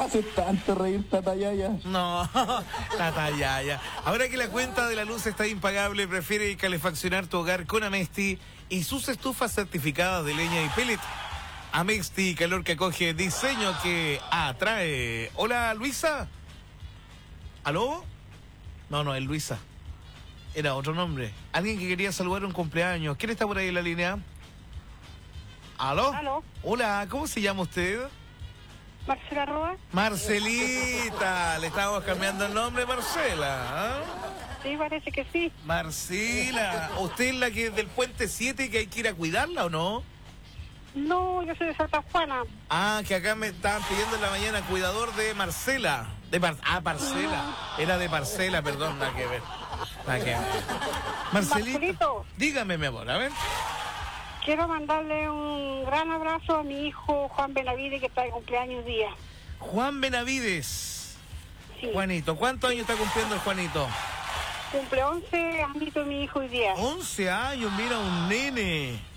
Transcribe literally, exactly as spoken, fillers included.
hace tanto reír, Tata Yaya. No, Tata Yaya. Ahora que la cuenta de la luz está impagable, prefiere calefaccionar tu hogar con Amesti y sus estufas certificadas de leña y pellet. Amesti, calor que acoge, diseño que atrae. Hola, Luisa. ¿Aló? No, no, es Luisa. Era otro nombre. Alguien que quería saludar un cumpleaños. ¿Quién está por ahí en la línea? ¿Aló? ¿Aló? Hola, ¿cómo se llama usted? Marcela Roa. Marcelita, le estábamos cambiando el nombre, Marcela. ¿Ah? Sí, parece que sí. Marcela, ¿usted es la que es del Puente siete que hay que ir a cuidarla o no? No, yo soy de Santa Juana. Ah, que acá me estaban pidiendo en la mañana cuidador de Marcela. De Mar ah, Marcela. Era de Marcela, perdón, nada que ver. Nada que ver. Marcelita, Marcelito. dígame, mi amor, a ver. Quiero mandarle un gran abrazo a mi hijo Juan Benavides, que está de cumpleaños día. Juan Benavides. Sí. Juanito, ¿cuántos años está cumpliendo el Juanito? Cumple once añitos mi hijo hoy día. once años, mira, un nene.